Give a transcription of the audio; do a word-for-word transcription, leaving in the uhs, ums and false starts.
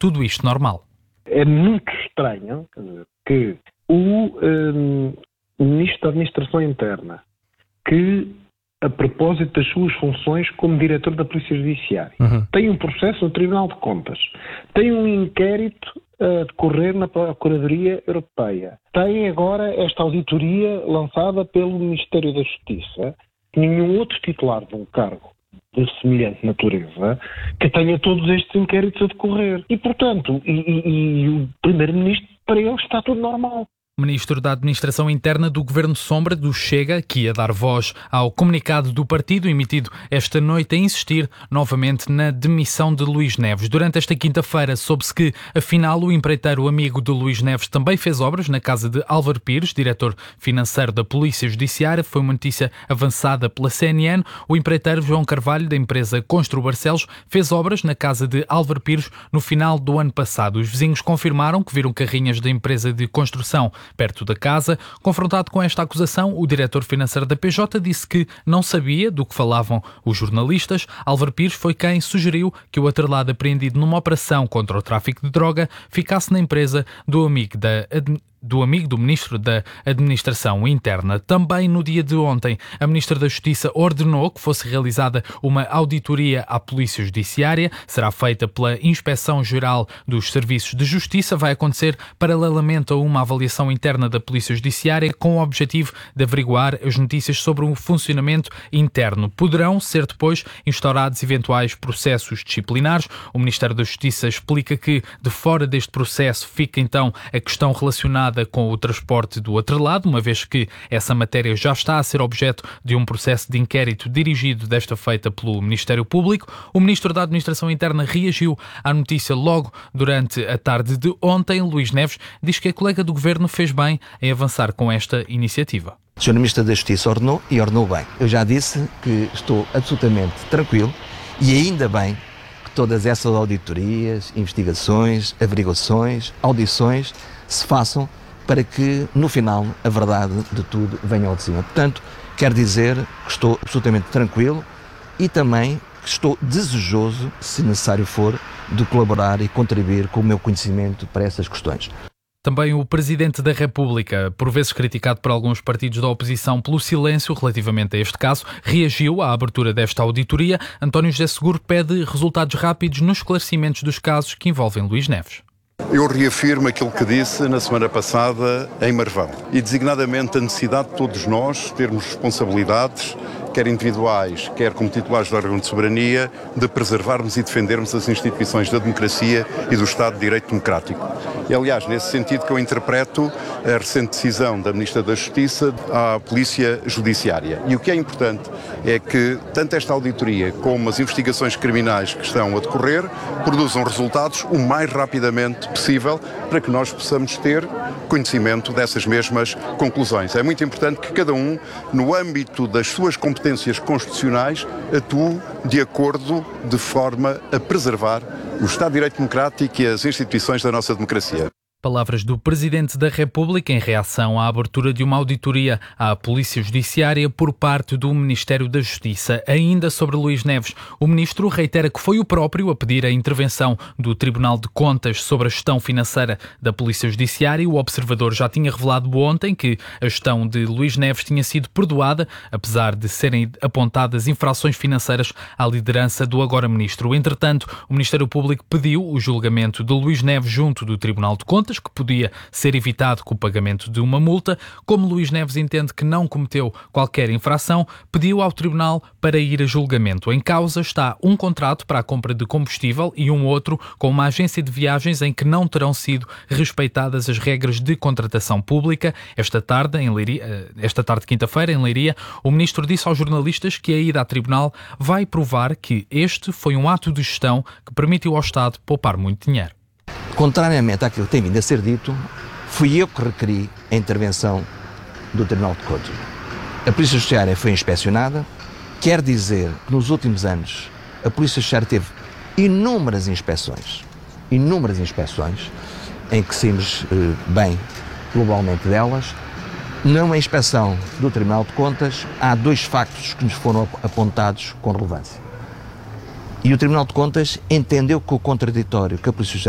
tudo isto normal. É muito estranho que o um, Ministro da Administração Interna, que, a propósito das suas funções como diretor da Polícia Judiciária, uhum. tem um processo no Tribunal de Contas, tem um inquérito a decorrer na Procuradoria Europeia, tem agora esta auditoria lançada pelo Ministério da Justiça, nenhum outro titular de um cargo de semelhante natureza que tenha todos estes inquéritos a decorrer. E, portanto, e, e, e o Primeiro-Ministro, para ele está tudo normal. Ministro da Administração Interna do Governo Sombra do Chega, que ia dar voz ao comunicado do partido emitido esta noite a insistir novamente na demissão de Luís Neves. Durante esta quinta-feira soube-se que, afinal, o empreiteiro amigo de Luís Neves também fez obras na casa de Álvaro Pires, diretor financeiro da Polícia Judiciária. Foi uma notícia avançada pela C N N. O empreiteiro João Carvalho, da empresa Constru Barcelos, fez obras na casa de Álvaro Pires no final do ano passado. Os vizinhos confirmaram que viram carrinhas da empresa de construção perto da casa. Confrontado com esta acusação, o diretor financeiro da P J disse que não sabia do que falavam os jornalistas. Álvaro Pires foi quem sugeriu que o atrelado apreendido numa operação contra o tráfico de droga ficasse na empresa do amigo da do amigo do Ministro da Administração Interna. Também no dia de ontem, a Ministra da Justiça ordenou que fosse realizada uma auditoria à Polícia Judiciária. Será feita pela Inspeção-Geral dos Serviços de Justiça. Vai acontecer paralelamente a uma avaliação interna da Polícia Judiciária com o objetivo de averiguar as notícias sobre o funcionamento interno. Poderão ser depois instaurados eventuais processos disciplinares. O Ministério da Justiça explica que de fora deste processo fica então a questão relacionada com o transporte do atrelado, uma vez que essa matéria já está a ser objeto de um processo de inquérito dirigido desta feita pelo Ministério Público. O Ministro da Administração Interna reagiu à notícia logo durante a tarde de ontem. Luís Neves diz que a colega do Governo fez bem em avançar com esta iniciativa. O senhor Ministro da Justiça ordenou e ordenou bem. Eu já disse que estou absolutamente tranquilo e ainda bem que todas essas auditorias, investigações, averiguações, audições se façam para que, no final, a verdade de tudo venha ao de cima. Portanto, quero dizer que estou absolutamente tranquilo e também que estou desejoso, se necessário for, de colaborar e contribuir com o meu conhecimento para essas questões. Também o Presidente da República, por vezes criticado por alguns partidos da oposição pelo silêncio relativamente a este caso, reagiu à abertura desta auditoria. António José Seguro pede resultados rápidos nos esclarecimentos dos casos que envolvem Luís Neves. Eu reafirmo aquilo que disse na semana passada em Marvão e designadamente a necessidade de todos nós termos responsabilidades, quer individuais, quer como titulares do órgão de soberania, de preservarmos e defendermos as instituições da democracia e do Estado de Direito Democrático. E, aliás, nesse sentido que eu interpreto a recente decisão da Ministra da Justiça à Polícia Judiciária. E o que é importante é que tanto esta auditoria como as investigações criminais que estão a decorrer produzam resultados o mais rapidamente possível para que nós possamos ter conhecimento dessas mesmas conclusões. É muito importante que cada um, no âmbito das suas competências constitucionais, atue de acordo, de forma a preservar o Estado de Direito Democrático e as instituições da nossa democracia. Palavras do Presidente da República em reação à abertura de uma auditoria à Polícia Judiciária por parte do Ministério da Justiça. Ainda sobre Luís Neves, o Ministro reitera que foi o próprio a pedir a intervenção do Tribunal de Contas sobre a gestão financeira da Polícia Judiciária. O Observador já tinha revelado ontem que a gestão de Luís Neves tinha sido perdoada, apesar de serem apontadas infrações financeiras à liderança do agora Ministro. Entretanto, o Ministério Público pediu o julgamento de Luís Neves junto do Tribunal de Contas, que podia ser evitado com o pagamento de uma multa. Como Luís Neves entende que não cometeu qualquer infração, pediu ao Tribunal para ir a julgamento. Em causa está um contrato para a compra de combustível e um outro com uma agência de viagens em que não terão sido respeitadas as regras de contratação pública. Esta tarde, em Leiria, esta tarde de quinta-feira, em Leiria, o Ministro disse aos jornalistas que a ida a Tribunal vai provar que este foi um ato de gestão que permitiu ao Estado poupar muito dinheiro. Contrariamente àquilo que tem vindo a ser dito, fui eu que requeri a intervenção do Tribunal de Contas. A Polícia Judiciária foi inspecionada, quer dizer que nos últimos anos a Polícia Judiciária teve inúmeras inspeções, inúmeras inspeções, em que saímos eh, bem globalmente delas. Numa inspeção do Tribunal de Contas, há dois factos que nos foram apontados com relevância. E o Tribunal de Contas entendeu que o contraditório que a Polícia Judiciária